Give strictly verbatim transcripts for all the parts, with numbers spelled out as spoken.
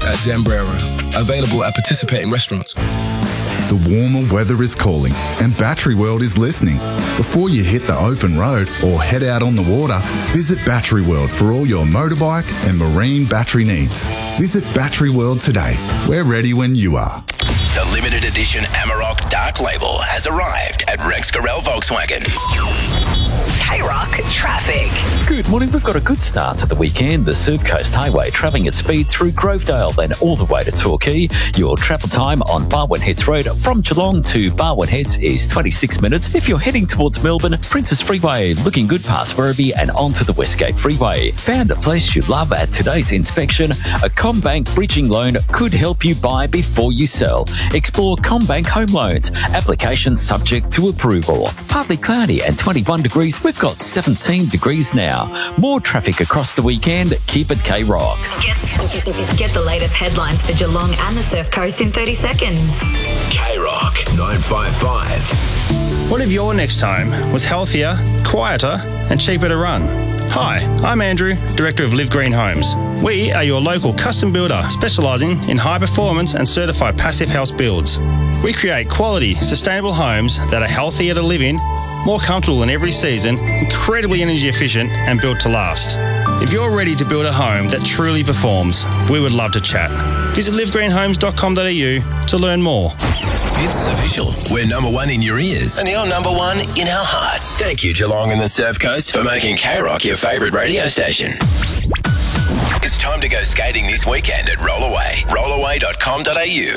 at Zambrera. Available at participating restaurants. The warmer weather is calling and Battery World is listening. Before you hit the open road or head out on the water, visit Battery World for all your motorbike and marine battery needs. Visit Battery World today. We're ready when you are. The limited edition Amarok Dark Label has arrived at Rex Gorel Volkswagen. K-Rock traffic. Good morning. We've got a good start to the weekend. The Surf Coast Highway travelling at speed through Grovedale, then all the way to Torquay. Your travel time on Barwon Heads Road from Geelong to Barwon Heads is twenty-six minutes. If you're heading towards Melbourne, Princess Freeway looking good past Werribee and onto the Westgate Freeway. Found a place you love at today's inspection. A CommBank bridging loan could help you buy before you sell. Explore CommBank Home Loans. Application subject to approval. Partly cloudy and twenty-one degrees. We've got seventeen degrees now. More traffic across the weekend. Keep it K-Rock. Get, get the latest headlines for Geelong and the Surf Coast in thirty seconds. K-Rock nine five five. What if your next home was healthier, quieter and cheaper to run? Hi, I'm Andrew, Director of Live Green Homes. We are your local custom builder specialising in high performance and certified passive house builds. We create quality, sustainable homes that are healthier to live in, more comfortable in every season, incredibly energy efficient and built to last. If you're ready to build a home that truly performs, we would love to chat. Visit live green homes dot com dot a u to learn more. It's official. We're number one in your ears and you're number one in our hearts. Thank you, Geelong and the Surf Coast, for making K-Rock your favourite radio station. It's time to go skating this weekend at Rollaway. rollaway dot com dot a u.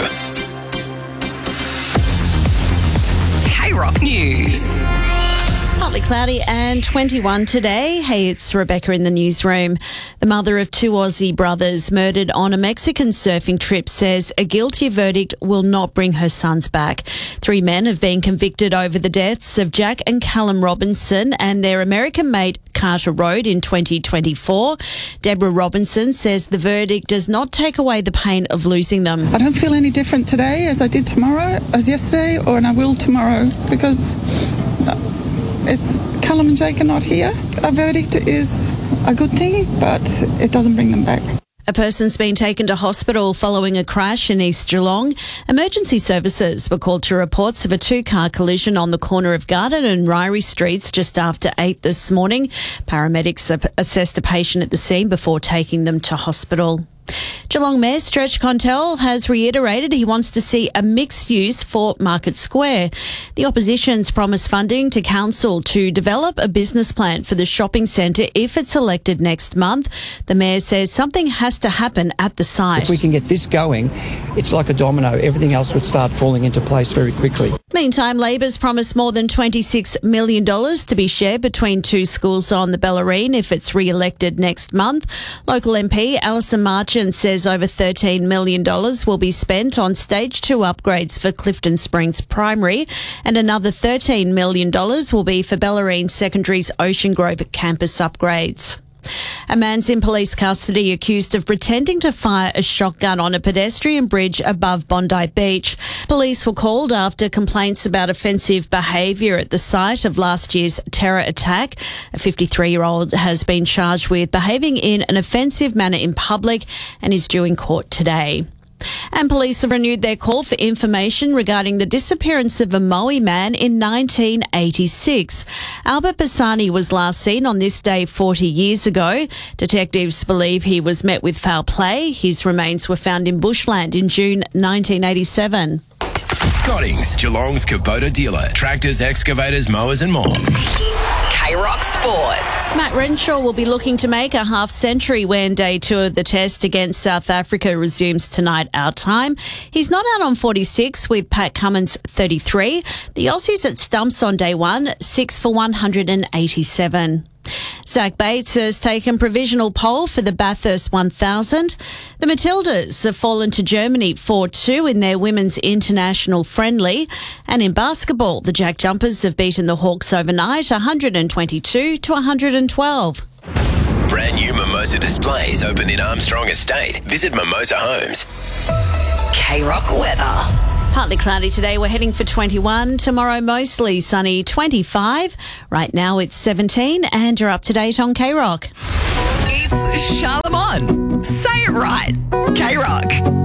K-Rock News. Partly cloudy and twenty-one today. Hey, it's Rebecca in the newsroom. The mother of two Aussie brothers murdered on a Mexican surfing trip says a guilty verdict will not bring her sons back. Three men have been convicted over the deaths of Jack and Callum Robinson and their American mate Carter Road in twenty twenty-four. Deborah Robinson says the verdict does not take away the pain of losing them. I don't feel any different today as I did tomorrow, as yesterday, or and I will tomorrow, because it's Callum and Jake are not here. A verdict is a good thing, but it doesn't bring them back. A person's been taken to hospital following a crash in East Geelong. Emergency services were called to reports of a two-car collision on the corner of Garden and Ryrie Streets just after eight this morning. Paramedics assessed a patient at the scene before taking them to hospital. Geelong Mayor Stretch Contel has reiterated he wants to see a mixed use for Market Square. The opposition's promised funding to council to develop a business plan for the shopping centre if it's elected next month. The mayor says something has to happen at the site. If we can get this going, it's like a domino. Everything else would start falling into place very quickly. Meantime, Labor's promised more than twenty-six million dollars to be shared between two schools on the Bellarine if it's re-elected next month. Local M P Alison Marchant says over thirteen million dollars will be spent on stage two upgrades for Clifton Springs Primary and another thirteen million dollars will be for Bellarine Secondary's Ocean Grove campus upgrades. A man's in police custody accused of pretending to fire a shotgun on a pedestrian bridge above Bondi Beach. Police were called after complaints about offensive behaviour at the site of last year's terror attack. A fifty-three-year-old has been charged with behaving in an offensive manner in public and is due in court today. And police have renewed their call for information regarding the disappearance of a Maui man in nineteen eighty-six. Albert Pisani was last seen on this day forty years ago. Detectives believe he was met with foul play. His remains were found in bushland in June nineteen eighty-seven. Goddings, Geelong's Kubota dealer. Tractors, excavators, mowers and more. K-Rock Sport. Matt Renshaw will be looking to make a half century when day two of the test against South Africa resumes tonight our time. He's not out on forty-six with Pat Cummins thirty-three. The Aussies at stumps on day one, six for one hundred eighty-seven. Zach Bates has taken provisional pole for the Bathurst one thousand. The Matildas have fallen to Germany four two in their women's international friendly. And in basketball, the Jack Jumpers have beaten the Hawks overnight one hundred twenty-two to one hundred twelve. Brand new Mimosa displays open in Armstrong Estate. Visit Mimosa Homes. K-Rock weather. Partly cloudy today. We're heading for twenty-one. Tomorrow, mostly sunny, twenty-five. Right now, it's seventeen, and you're up to date on K-Rock. It's Charlemagne. Say it right. K-Rock.